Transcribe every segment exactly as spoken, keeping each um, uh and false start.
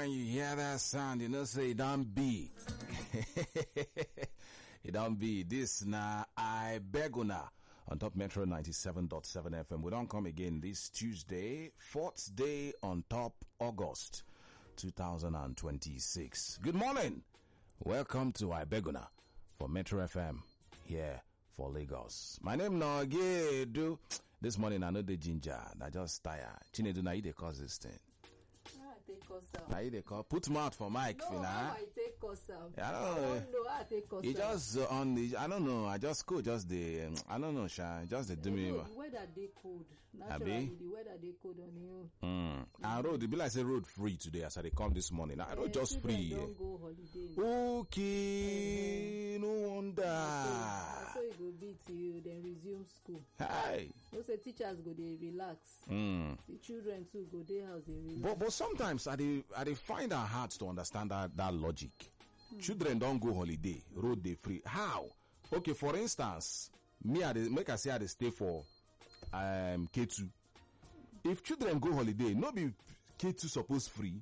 when you hear that sound, you know, say it don't be. It don't be. This na I beg una on top Metro ninety-seven point seven F M. We don't come again this Tuesday, fourth day on top August two thousand twenty-six. Good morning. Welcome to I beg una for Metro F M here for Lagos. My name na Ogedu. This morning I know the ginger. I just tired. Chinedu, na you dey cause this thing. Take us out. Now you they call put mouth for Mike. No, Fina. how I take us out. I don't know. I don't know how I take us He out. just uh, on the. I don't know. I just cool. Just the. Um, I don't know. Sha. Just the do me. No, the weather they cold. Naturally, Abi? the weather they cold on you. Mm. And road. The be like say road free today. As I they come this morning. I road Eh, just children free. Don't eh. go holiday. Okay. No wonder. So, so it go be till you then resume school. Hi. No say teachers go they relax. Mm. The children too go they house they relax. But but sometimes I they I they find it hard to understand that that logic. Hmm. Children don't go holiday. Road they free. How? Okay. For instance, me I dey make I say I dey stay for um K two. If children go holiday, no be K two suppose free.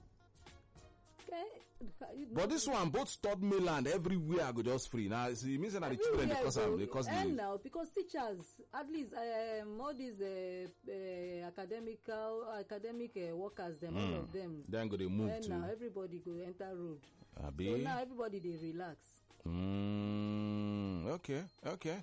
Okay. But this one, both Third Mainland, everywhere go just free. Now, so it means that the children because Everywhere um, go- because and the now because teachers at least um, all these uh, uh, academical academic uh, workers them all of them. then go they move And to now everybody go enter road. Abi. So now everybody they relax. Mm, okay, okay.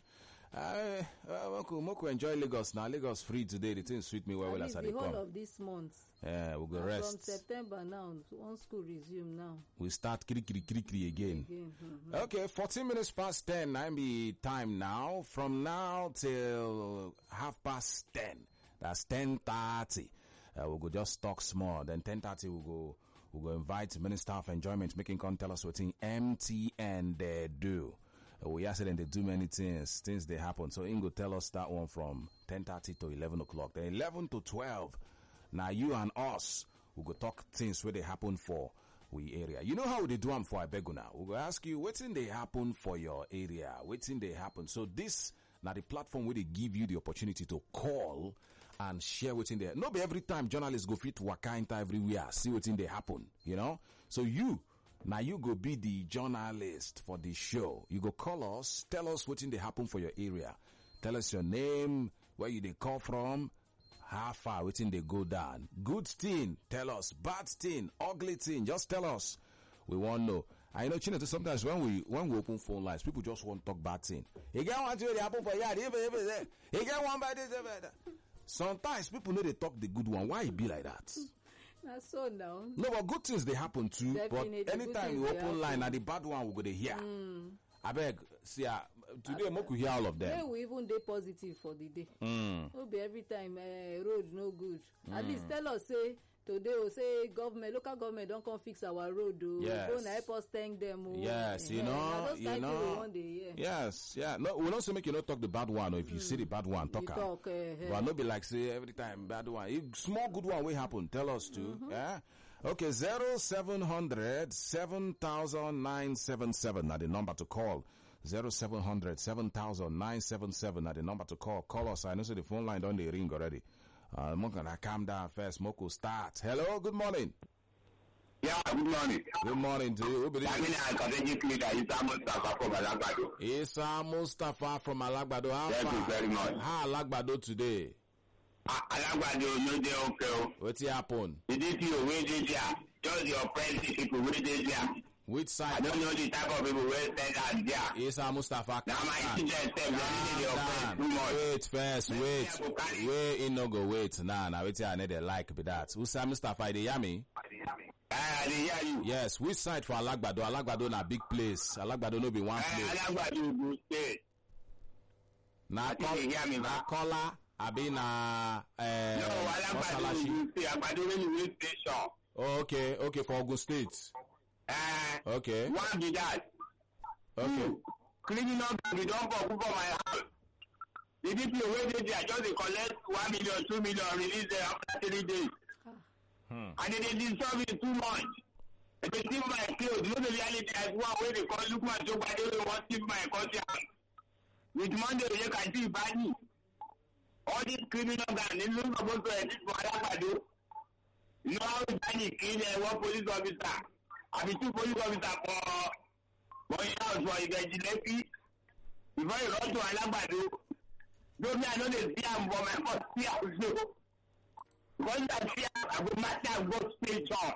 I uh, Moku, Moku enjoy Lagos now. Lagos free today. The thing sweet me well, At well least as I the dey whole come. of this month. Yeah, we'll go And rest. from September now, one school resume now. We start kiri kiri kiri kiri again. Again. Mhm. Okay, fourteen minutes past ten. I'm be time now. From now till half past ten. That's ten thirty. Uh, we'll go just talk small. Then ten thirty we'll go we'll go invite Minister of Enjoyment, making come tell us what in M T N they do. Uh, we asked them they do many things, things they happen. So Ingo tell us that one from ten thirty to eleven o'clock. Then eleven to twelve. Now you and us we go talk things where they happen for we area. You know how they do them for Ibeguna. We'll go ask you what's in they happen for your area. What's in they happen. So this now the platform where they give you the opportunity to call and share what's in there. Not be every time journalists go fit waka into everywhere, see what's in they happen, you know? So you, now you go be the journalist for the show. You go call us, tell us what's in they happen for your area. Tell us your name, where you they call from, how far waiting they go down. Good thing, tell us. Bad thing, ugly thing, just tell us. We want to know. I know, Chino, sometimes when we when we open phone lines, people just want to talk bad thing. You get one to happen for yard, you get one by this. Sometimes people know they talk the good one. Why it be like that? That's so now. No, but good things they happen too. Definitely, but good anytime things we they open line, happen. now the bad one we go to hear. Mm. I beg, see, uh, today make we hear all of May them. we even day positive for the day. Mm. No be every time uh, road no good. At least tell us say today we say government local government don't come fix our road. Oh, Yes. go na help us thank them. Oh. Yes, you Eh, na know, those you kind thing we know. want dey hear. Yes, yeah. No, we don't say make you not talk the bad one, or if you see the bad one, talk You am. talk, eh, eh. But not be like say every time bad one. If small good one will happen, tell us too. Yeah. Okay, zero seven hundred seven thousand nine seven seven. Now the number to call. Zero seven hundred seven thousand nine seven seven. Now the number to call. Call us. I know say the phone line don't they ring already. Uh, I'm gonna calm down first. Moko start. Hello. Good morning. Yeah, good morning. Good morning to you. Who be this? My name is strategic leader Isa Mustafa from Alagbado. Isa Mustafa from Alagbado. How Thank far? you very much. How Alagbado today? Ah, Alagbado no dey okay. What's happen? The D P O wey dey there, just the oppressed people wey dey there. Which I side? don't know the type of people wey send us there. Isa Mustafa. Now my calm children sef, down. they dey oppressed Calm too down. much. Wait first, wait. Wait, in no go wait. Nah, nah, wait till I need a like be that. Isa Mustafa, they hear me? Ah, I dey hear you. Yes, which side for Alagbado? Alagbado na big place. Alagbado no be one Ah, place. Alagbado go stay. Na I think they hear me, na ma. Kola, abi na eh No, Alagbado Mosalashi. go stay. Alagbado railway station. Oh, okay, okay, for Ogun State. Eh, Okay, one be that. okay. Two, criminal gang we don for for my house. The D P O wey dey there just dey collect one million, two million, release them after three days. Hmm. And then they disturb me too much. They dey steal my clothes. No be reality as one wey dey call Lukman Sogbade wey wan steal my country house. With Monday wey can see Bani. All these criminal gang, they no suppose to exist for Alagbado. You know how many kill one police officer? I mean, two police officers for one house for Ibeji. Before you run to Alabado, don't me, I know they see I'm for my first year or so. Once I see I will match and go straight on.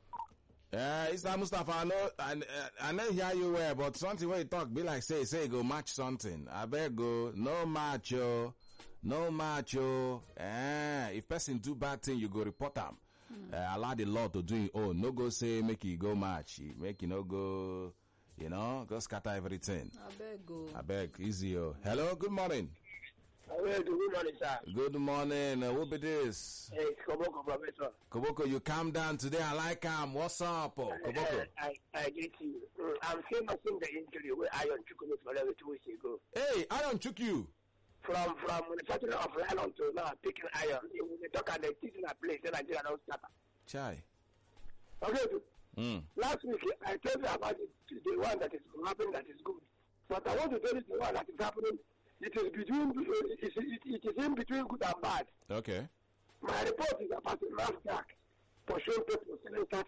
Yeah, it's not Mustafa. I know, I, I know hear you well, but something when you talk, be like, say, say, go match something. I beg go, no match, yo. No match, yo. Eh, if person do bad thing, you go report them. Mm. Uh, allow the law to do it. Oh, no go say, make you go match. Make you no go, you know, go scatter everything. I beg go. I beg, easy, yo. Hello, good morning. Hello, good morning, sir. Good morning. Uh, who be this? Hey, it's Koboko, Professor. Koboko, you calm down today. I like him. What's up, oh, Koboko? I, I, I get you. Mm, I'm saying I think the injury where Iron took me for two weeks ago. Hey, Iron took you. From from manufacturing of nylon to now picking iron. When they talk and they teach in a place, then I did an scatter. Chai. Okay. Mm. Last week I told you about the, the one that is happening that is good. But I want to tell you the one that is happening. It is between it is, it, it is in between good and bad. Okay. My report is about the NASDAQ for showing people selling that.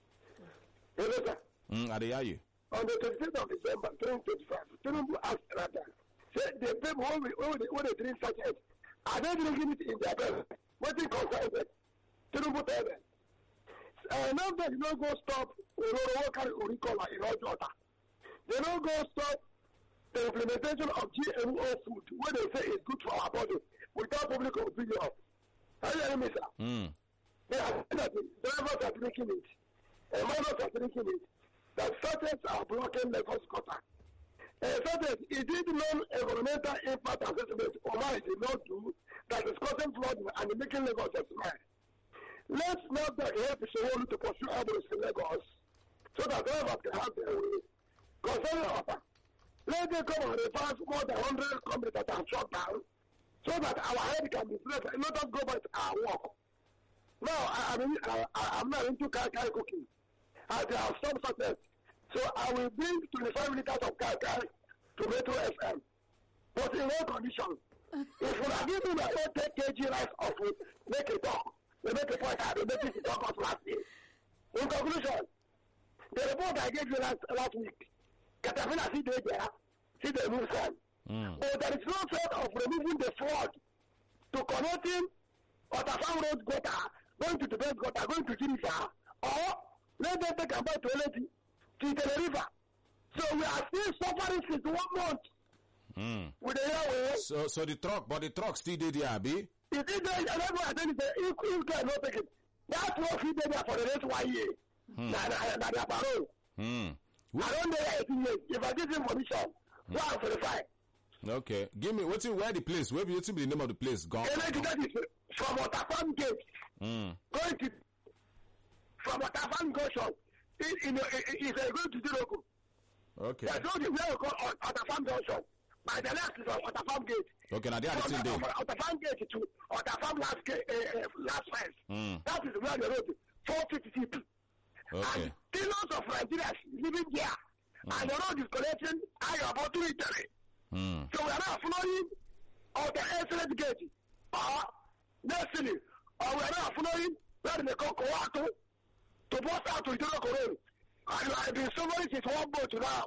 Hello, sir. Mm, I hear you. On the twenty-fifth of December, twenty twenty-five, Tinubu asked Rada, said the people when, we, when, they, when they drink such as, are they drinking it in their bed? What is concerned with? Tinubu tell them. Uh, now that you don't go stop Uroro Urikola in all water. They don't go stop the implementation of G M O food, where they say is good for our body, without public opinion. Are you hearing me, sir? Mm. They are saying that the drivers are drinking it, and minors are drinking it, that certain are blocking Lagos gutter. And certain, it did non-environmental impact assessment, or why it did not do, that is causing flooding and making Lagos a smile. Let's not that help Shewolu to pursue others in Lagos, so that drivers can have their way. Concerning offer, let them come and reverse more than one hundred companies that are shut down, so that our head can be straight and let us go back to our work. Now, I, I mean, I, I, I'm not into kai kai cooking. And there are some success. So I will bring twenty-five liters of kai kai to Metro F M. But in one condition, if you are giving me a ten kilograms rice of food, make a talk. They make a point, I will make it talk of last day. In conclusion, the report I gave you last, last week, Caterpillar see they there, see they move on. Mm. But there is no threat of removing the flood to connecting Otafam Road gutter, going to the best gutter, going to Jirifa, or let them take a boat to Eleti, to the river. So we are still suffering since one month. Mm. With the airway. So, so the truck, but the truck still did there, Abi? It is there, and everyone I think if if they are not taking, that truck is there for the next one year. Mm. Na na na na parole. Mm. I don't know eighteen years. If I give him permission, Mm. one for the five. Okay. Give me, what's where the place? Where be what's the name of the place? Gone. Eleti, that is from Otafam Gate. Mm. Going to from Otafam Junction. If you are going to Diroko, Okay. there's no the way you go on Otafam Junction. By the left is on Otafam Gate. Okay, now they are the From same day. Otafam Gate to Otafam last gate, uh, uh, last fence. Mm. That is where the road four fifty feet. Okay. And millions of Nigerians living there. Mm. And the road is collecting higher about two liters. Mm. So we are now flowing on the excellent gate. Or, destiny. Or we are now flowing where they call Kowato to bust out to Idoro Road. And we have been suffering since one boat now.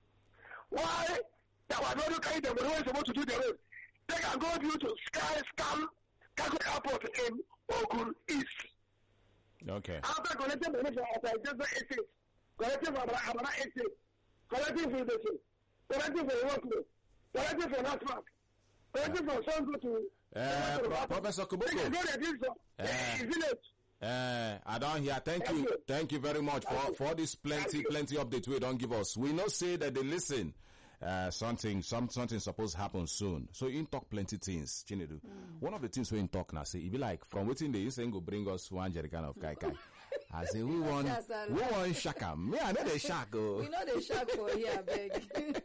Why? That was not carry them when we were supposed to do the road. They can go due to Sky Scam Kago Airport in Ogun East. Okay. After collecting money from authorization essays, collecting from Abana essays, collecting for the city, collecting for the workload, collecting for NASMAC, collecting for Sango to... Uh, Pro- Professor They can Kubuko. go there, this Eh. uh, village. Uh, I don't hear. Thank Thank you. you. Thank you very much for, Thank you. for this plenty, Thank you. plenty update we don't give us. We know say that they listen. Uh, something, some, something supposed to happen soon. So in talk plenty things, Chinedu. Mm. One of the things we in talk now, say, it be like, from waiting the saying go bring us one jerrycan of kai kai. I say, we want, Yes, I we like- want shaka. Me, I know the shaka. We know the shark for here, beg.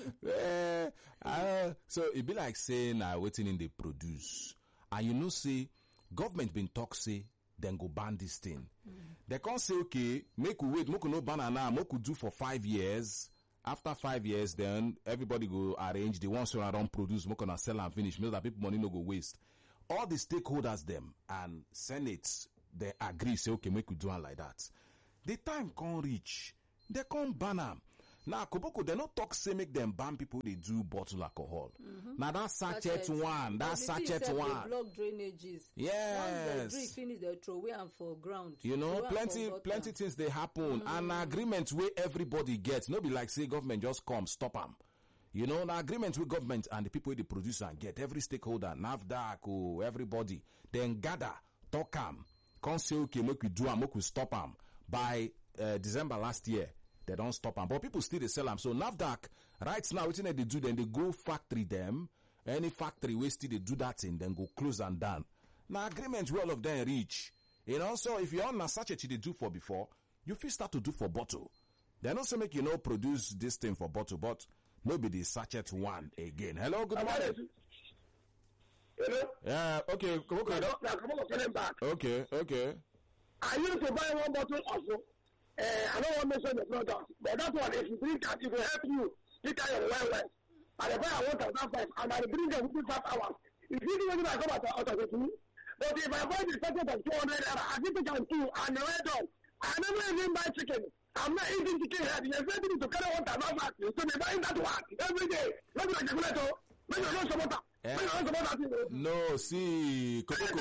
Eh, uh, so it be like saying, uh, waiting in they produce. And you know, say, government been talk, say, then go ban this thing. Mm. They can't say, okay, make we wait, make we no banana, make we do for five years. After five years, then everybody go arrange the ones who are don't produce, make gonna sell and finish, means that people money no go waste. All the stakeholders them and Senate they agree, say, okay, make we do it like that. The time can't reach. They can't ban them. Now, Koboko, they not talk, say, make them ban people, they do bottle alcohol. Mm-hmm. Now, that sachet, sachet one, that sachet one. They block drainages. Yes. Once they drink finish, they throw away and for ground. You know, plenty, plenty things they happen. Mm. And agreement where everybody gets. No be like, say, government just come, stop them. You know, the agreement with government and the people they produce and get, every stakeholder, NAFDAC, oh, everybody, then gather, talk them, come say, okay, make we do them, make we stop them. By uh, December last year, they don't stop them. But people still they sell them. So NAFDAC, right now, what they do, then they go factory them. Any factory where still they do that thing, then go close and down. Now agreement where all of them reach. You know, so if you're on a sachet they do for before, you feel start to do for bottle. They also make you know produce this thing for bottle, but nobody sachet one again. Hello, good morning. Hello? Yeah, okay, come on, come on. Okay, okay. I used to buy one bottle of Uh, I don't want to mention the product, but that one, if you drink that, it will help you take care of well, well. And I buy a one thousand five, and I drink it within five hours. If you do I come out of the two, but if I buy the second of two hundred, I give it down two, and I done. I never even buy chicken. I'm not eating chicken head. You expect me to carry one thousand five, so they buying that one every day. Not like a regular, maybe I don't support that. Eh, no, see, Koboko.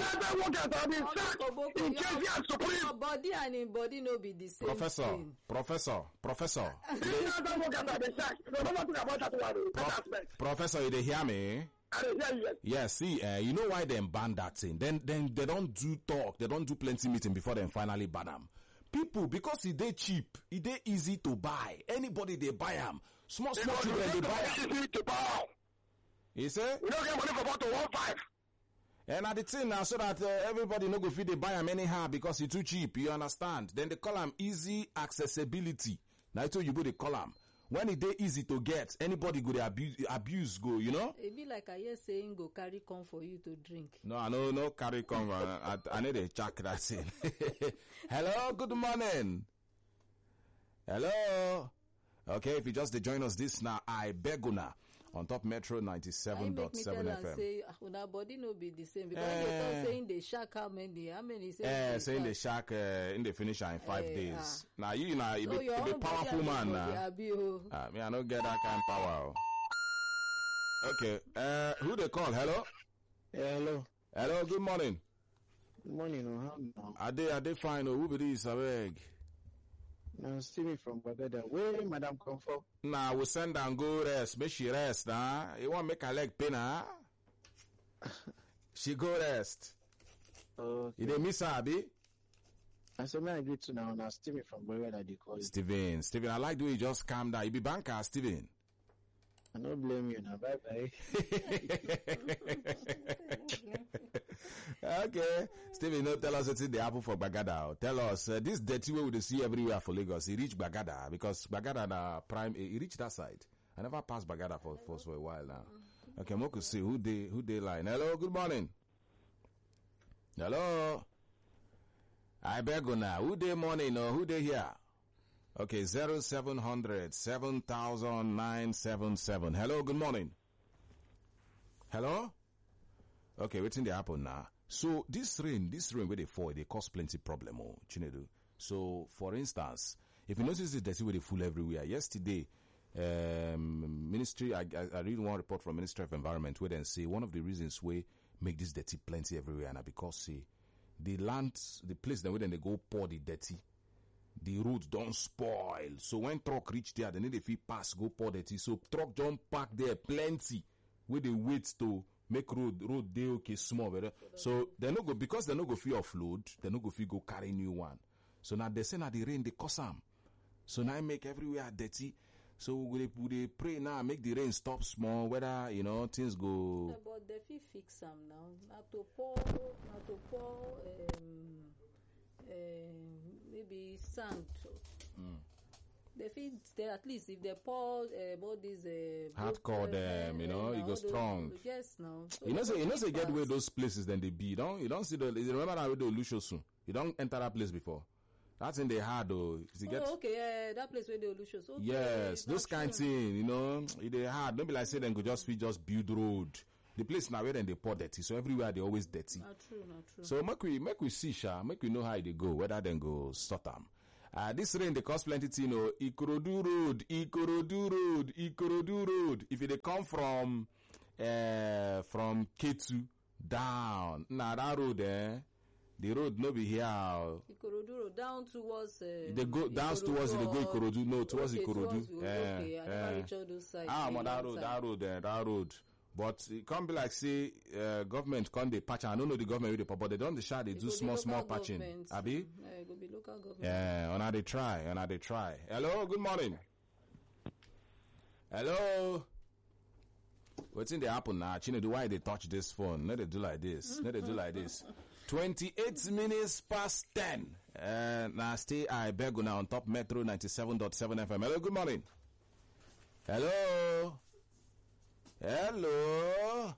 Your body and in body no be the same. Professor, thing. professor, professor. Pro- professor, you dey hear me? Yes, see, uh, you know why they ban that thing? Then, then they don't do talk, they don't do plenty meeting before they finally ban them. People, because it they cheap, it they easy to buy. Anybody they buy them. Small, small children they buy them. You say? We don't get money for bottle one five. And at the thing now, so that uh, everybody no go fit they buy them anyhow because it's too cheap. You understand? Then they call them easy accessibility. Now I told you go they call them. When it they easy to get, anybody go they abuse, abuse go. You know? It be like I hear saying go carry come for you to drink. No, I know no carry come. I, I, I need a check that thing. Hello, good morning. Hello. Okay, if you just join us this now, I beg you now. On top Metro ninety-seven point seven F M. Say, una body no be the same because uh, they start saying they shark how many, how many say. Eh, uh, saying they shark uh, in the finisher in five uh, days. Uh, now you know, you so be, you be powerful man now. Uh, me, I don't get that kind of power. Okay, uh, who they call? Hello. Yeah, hello. Hello. Good morning. Good morning. How are they? Are they fine? Who be this? I beg. No, Stevie from Bagada. Where Madam come from? Nah, we send and go rest. Make she rest, nah. You want make her leg pain, huh? She go rest. Okay. You didn't miss her, Abi? I said, may I agree to now. Now, Stevie from Bagada, they call you. Steven, Steven, I like the way you just calm down. You be banker, Steven. I don't blame you now. Bye bye. Okay. Steve, you know, tell us what's in the apple for Bagada. Tell us, uh, this dirty way we see everywhere for Lagos, he reached Bagada because Bagada na prime, he reached that side. I never passed Bagada for, for, for a while now. Okay, Moku see who they, who they line. Hello, good morning. Hello. I beg you now. Who they morning or who they here? Okay, zero seven hundred seven thousand nine seven seven. Hello, good morning. Hello? Okay, what's in the apple now? So this rain, this rain where they fall, they cause plenty problem, oh, Chinedu. So for instance, if you notice the dirty where they full everywhere, yesterday, um, ministry, I, I, I read one report from Ministry of Environment where they say one of the reasons where make this dirty plenty everywhere, and because see, the land, the place that where they go pour the dirty, the road don't spoil. So when truck reach there, they need if he pass, go pour dirty. So truck don't park there plenty where they wait to make road road day okay small. Better. So they no go because they no go feel offload, they no go feel go carry new one. So now they say now the rain they cause them. So now I make everywhere dirty. So we they pray now make the rain stop small. Whether you know things go. Yeah, but they feel fix them now. Not to pour, not to pour. Um, um, maybe sand. Mm. They feel they at least if they pour uh, all these uh, hardcore them, you know, it goes strong. Those, yes, no. So you know, say you know, say get where those places then they be. You don't you don't see the. You remember that with the Olusosun? You don't enter that place before. That's in the hard though. Oh, get, okay, yeah, that place where the Olusosun. Okay, yes, those kind of thing. You know, it they hard. Don't be like say them could just be just build road The place now where then they pour dirty, so everywhere they always dirty. Not true, not true. So make we make we see, sha, make we know how they go, whether then go sort them. Uh, this rain they cause plenty thing. You know, Ikorodu Road, Ikorodu Road, Ikorodu Road. If they come from uh, from Ketu down, now that road there, eh, the road no be here. Ikorodu Road down towards. Uh, they go down towards. They go Ikorodu, no towards okay, Ikorodu. Towards, Uh, okay, I never uh, reach all those sides. Ah, eh, but that road, side. that road, uh, that road. But it can't be like say uh, government can't they patch. I don't know the government with the but they don't the share they It do go be small small local patching. government. Abi? Yeah, it go be local government. Yeah, on how they try, on how they try. Hello, good morning. Hello. What's in the happen now? Chinedu, why they touch this phone? Let it do like this. Let it do like this. twenty-eight minutes past ten. Uh, now stay I beg now on top Metro ninety-seven point seven F M. Hello, good morning. Hello. Hello.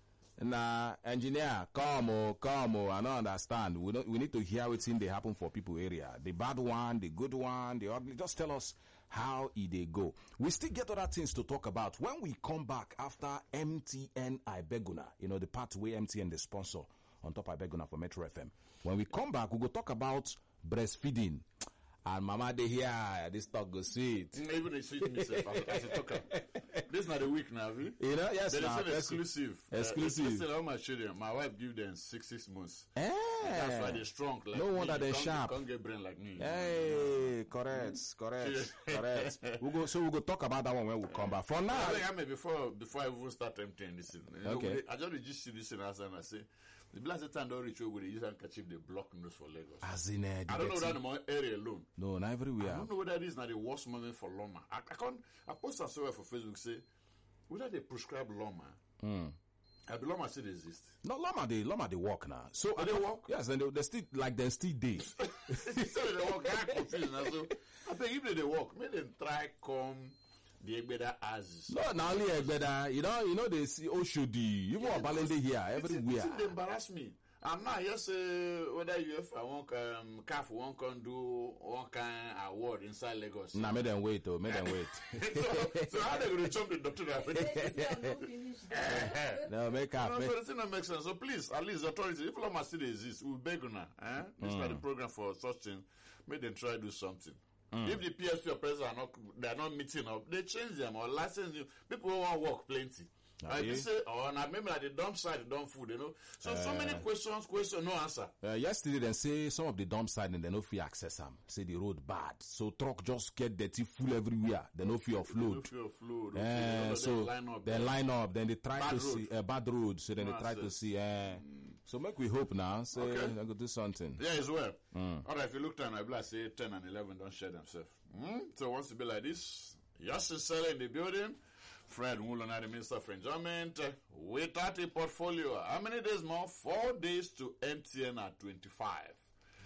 Nah, engineer, come oh, come oh, I don't understand. We don't, we need to hear what's in they happen for people area. The bad one, the good one, the ugly. Just tell us how it they go. We still get other things to talk about when we come back after M T N Ibeguna. You know, the part where M T N the sponsor on top Ibeguna for Metro F M. When we come back, we go talk about breastfeeding. And mama they hear this talk go sweet. Even they sweet myself as, as a talker. This is not a week now, vi? You know, yes, There is now, an exclusive. Exclusive. Uh, especially all my children. My wife give them six six months. Eh. And that's why they're strong. Like No me. wonder You they're can't- sharp. You can't get brain like me. Hey, correct, correct, correct. We go, so we go talk about that one when we come back. For now, I think I mean before before I even start emptying this thing. You know, Okay. we- I just just see this thing as and I say the blessed time don't reach where they use handkerchief they block nose for Lagos. as in uh, the I don't know dirty- that in my area alone. No, not I everywhere. don't know whether this is not the worst moment for Loma. I, I can't. I post a somewhere for Facebook say whether they prescribe Loma. Mm. I be Loma still exist. No, Lama they Lama they walk now. So Oh, they walk? Yes, and they, they still like they still day. So they walk. I confused now. So I think if they, they walk, make them try come the Egbeda as. No, not only Egbeda, you know, you know they see Oshodi, even Yeah, Obalende here everywhere. They embarrass me. And now, yes, uh, whether you have I want um, C A F one can do one kind award inside Lagos. Nah, make them wait, oh, make them wait. so, so how they going to jump the doctor? Yes, they are not finished there. No, make up. No, Make, so the thing that makes sense. So please, at least the authority, if Loma still exists, we beg on eh? This is not the program for such thing. Make them try to do something. If the P S P or president are not, they are not meeting up, they change them or license you. People who want to work plenty. Ah, I yeah? just say, oh, and I remember like the dump side, the dump food, you know. So, so many questions, question, no answer. Uh, yesterday, they say some of the dump side and they no feel access them. Say the road bad, so truck just get dirty full everywhere. They no feel No offload. fear of fluid. Uh, so line up. they line up, then they try Bad to road. see a bad road, so then No they try to access. see. Uh, So make we hope now. Say Okay. I could do something. Yeah, as well. All right, if you look down, I blast say ten and eleven don't share themselves. Mm? So once it be like this, yours sincerely in the building. Fred Mulana, the Minister of Enjoyment, uh, without a portfolio. How many days more? Four days to M T N at twenty-five.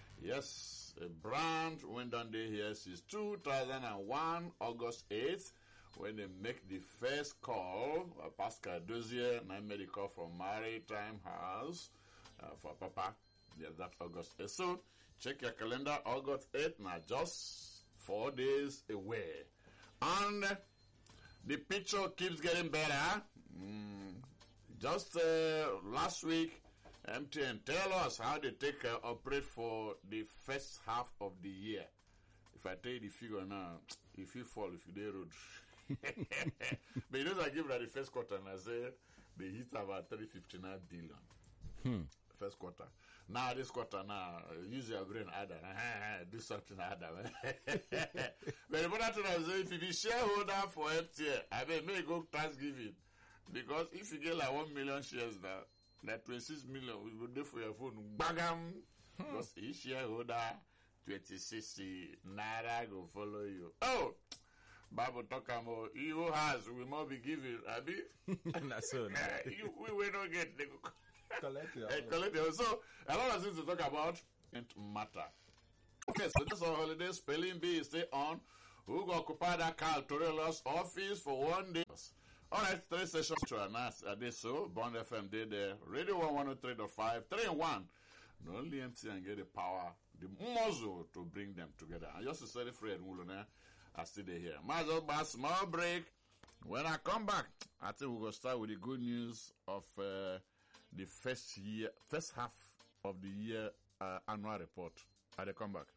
Yes, a brand went down there here since two thousand one, August eighth, when they make the first call. Uh, Pascal Dozier, and I made a call from Maritime House uh, for Papa. Yes, that August eighth. So, check your calendar, August eighth, now just four days away. And uh, the picture keeps getting better. Mm, just uh, last week, M T N tell us how they take uh, operate for the first half of the year. If I tell you the figure now, if you fall, if you day road. But you know I give that the first quarter and I say they hit about three fifty-nine billion. Hmm. First quarter. Now this quarter now, use your brain harder. Do something harder. But the important thing I say, if you be shareholder for M T N, I mean, may go Thanksgiving. Because if you get like one million shares now, that twenty-six million will go there for your phone. Bagam! Because each shareholder, twenty-six naira go follow you. Oh! Bible talk about he who has will more be given. Abi? That's so. you, we will not get. They go Collect your Eh, collect your- So, a lot of things to talk about and matter. Okay, so this is our holiday. Spelling bee stay on. Who go occupy that Carl Torello's office for one day? All right, three sessions to announce. I did so. Bond F M did there. Radio one one oh three point five, three and one. Not only M T N get the power, the muzzle to bring them together. And just to say the Fred Mulona, I still there here. Might as well buy a small break. When I come back, I think we're going to start with the good news of uh, the first year, first half of the year uh, annual report. I will come back.